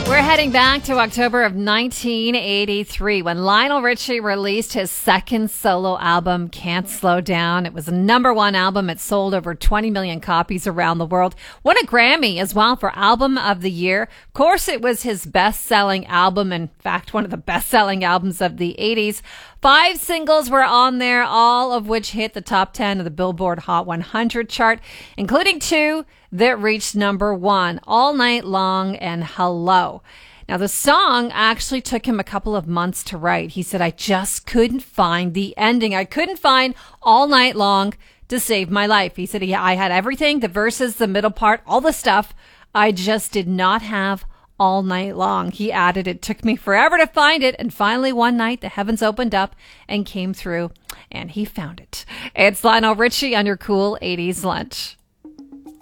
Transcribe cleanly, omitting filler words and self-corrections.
We're heading back to October of 1983 when Lionel Richie released his second solo album, Can't Slow Down. It was a #1 album. It sold over 20 million copies around the world. Won a Grammy as well for Album of the Year. Of course, it was his best-selling album. In fact, one of the best-selling albums of the 80s. 5 singles were on there, all of which hit the top 10 of the Billboard Hot 100 chart, including 2 that reached #1, All Night Long and Hello. Now, the song actually took him a couple of months to write. He said, I just couldn't find the ending. I couldn't find All Night Long to save my life. He said, I had everything, the verses, the middle part, all the stuff. I just did not have All Night Long. He added, it took me forever to find it. And finally, one night, the heavens opened up and came through, and he found it. It's Lionel Richie on your Cool 80s Lunch.